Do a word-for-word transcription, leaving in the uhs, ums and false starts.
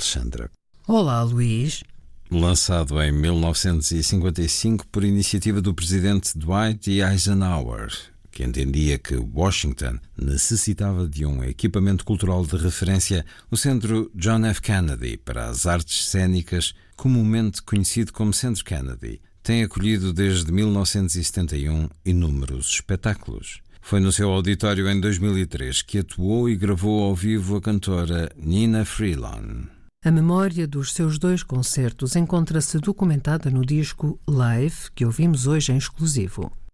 Alexandra. Olá, Luís. Lançado em mil novecentos e cinquenta e cinco por iniciativa do presidente Dwight Eisenhower, que entendia que Washington necessitava de um equipamento cultural de referência, o Centro John F. Kennedy para as Artes Cênicas, comumente conhecido como Centro Kennedy, tem acolhido desde mil novecentos e setenta e um inúmeros espetáculos. Foi no seu auditório em dois mil e três que atuou e gravou ao vivo a cantora Nina Freelon. A memória dos seus dois concertos encontra-se documentada no disco Live, que ouvimos hoje em exclusivo.